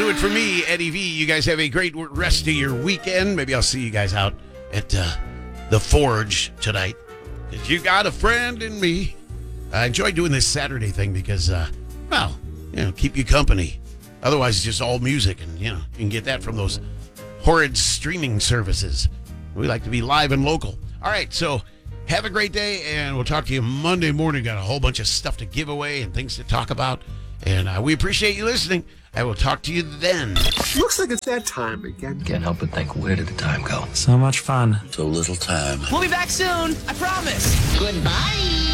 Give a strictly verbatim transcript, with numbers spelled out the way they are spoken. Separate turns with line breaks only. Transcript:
it for me, Eddie V. You guys have a great rest of your weekend. Maybe I'll see you guys out at uh, the Forge tonight. Because you got a friend in me. I enjoy doing this Saturday thing because, uh, well, you know, keep you company. Otherwise, it's just all music, and, you know, you can get that from those horrid streaming services. We like to be live and local. All right, so have a great day, and we'll talk to you Monday morning. Got a whole bunch of stuff to give away and things to talk about, and uh, we appreciate you listening. I will talk to you then.
Looks like it's that time again.
Can't help but think, where did the time go?
So much fun.
So little time.
We'll be back soon, I promise.
Goodbye.